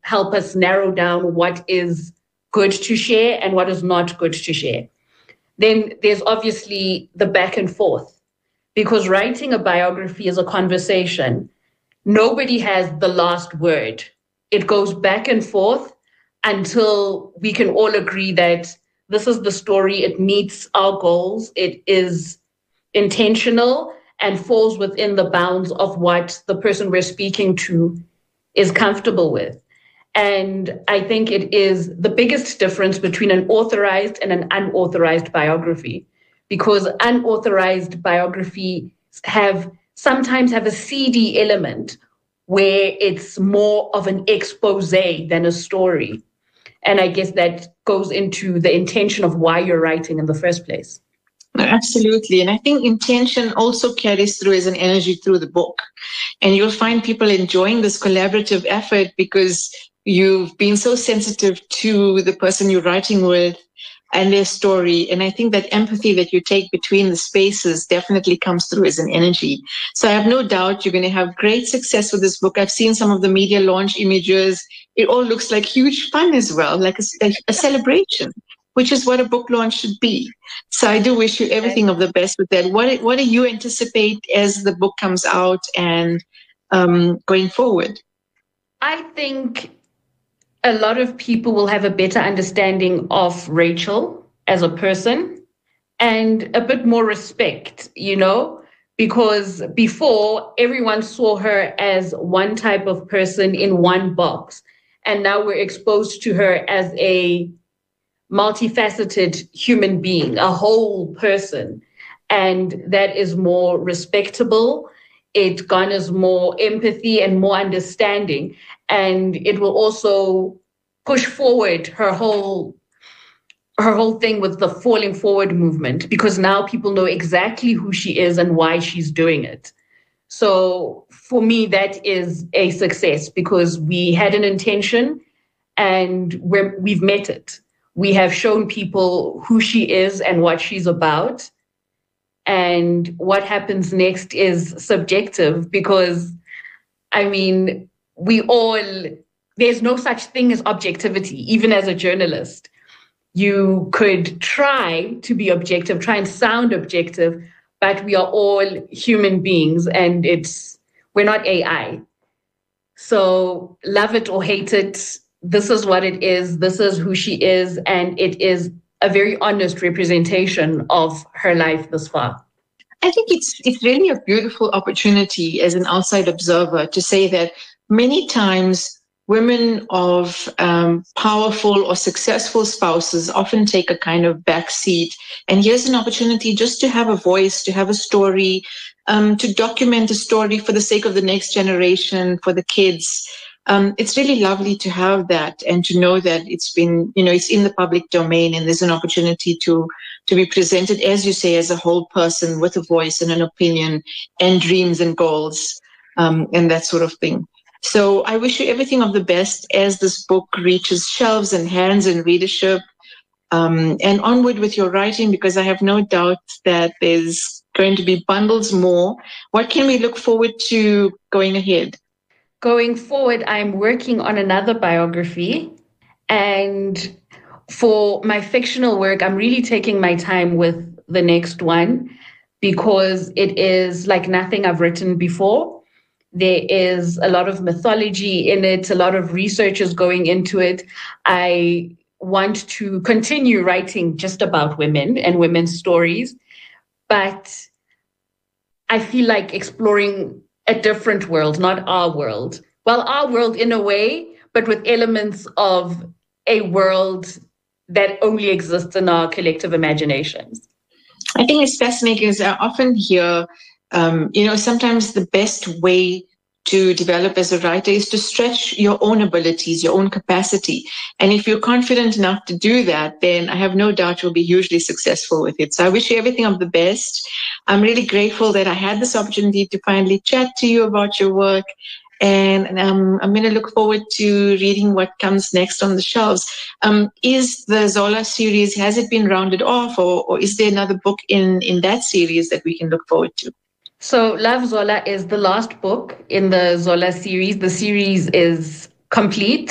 help us narrow down what is good to share and what is not good to share. Then there's obviously the back and forth, because writing a biography is a conversation. Nobody has the last word. It goes back and forth until we can all agree that this is the story, it meets our goals, it is intentional and falls within the bounds of what the person we're speaking to is comfortable with. And I think it is the biggest difference between an authorized and an unauthorized biography, because unauthorized biographies sometimes have a seedy element where it's more of an expose than a story. And I guess that goes into the intention of why you're writing in the first place. Absolutely. And I think intention also carries through as an energy through the book. And you'll find people enjoying this collaborative effort because you've been so sensitive to the person you're writing with and their story. And I think that empathy that you take between the spaces definitely comes through as an energy. So I have no doubt you're going to have great success with this book. I've seen some of the media launch images. It all looks like huge fun as well, like a celebration, which is what a book launch should be. So I do wish you everything of the best with that. What do you anticipate as the book comes out and going forward? I think a lot of people will have a better understanding of Rachel as a person and a bit more respect, because before everyone saw her as one type of person in one box. And now we're exposed to her as a multifaceted human being, a whole person. And that is more respectable. It garners more empathy and more understanding. And it will also push forward her whole thing with the falling forward movement, because now people know exactly who she is and why she's doing it. So for me, that is a success, because we had an intention and we've met it. We have shown people who she is and what she's about. And what happens next is subjective, because, there's no such thing as objectivity, even as a journalist. You could try to be objective, try and sound objective, but we are all human beings and we're not AI. So love it or hate it, this is what it is, this is who she is, and it is a very honest representation of her life thus far. I think it's really a beautiful opportunity as an outside observer to say that many times women of powerful or successful spouses often take a kind of backseat. And here's an opportunity just to have a voice, to have a story, to document a story for the sake of the next generation, for the kids. It's really lovely to have that and to know that it's been, it's in the public domain and there's an opportunity to be presented, as you say, as a whole person with a voice and an opinion and dreams and goals and that sort of thing. So I wish you everything of the best as this book reaches shelves and hands and readership, and onward with your writing, because I have no doubt that there's going to be bundles more. What can we look forward to going ahead? Going forward, I'm working on another biography. And for my fictional work, I'm really taking my time with the next one, because it is like nothing I've written before. There is a lot of mythology in it, a lot of research is going into it. I want to continue writing just about women and women's stories, but I feel like exploring a different world, not our world. Well, our world in a way, but with elements of a world that only exists in our collective imaginations. I think it's fascinating, as I often hear, sometimes the best way to develop as a writer is to stretch your own abilities, your own capacity. And if you're confident enough to do that, then I have no doubt you'll be hugely successful with it. So I wish you everything of the best. I'm really grateful that I had this opportunity to finally chat to you about your work. And I'm going to look forward to reading what comes next on the shelves. Is the Zola series, has it been rounded off, or is there another book in that series that we can look forward to? So Love Zola is the last book in the Zola series. The series is complete.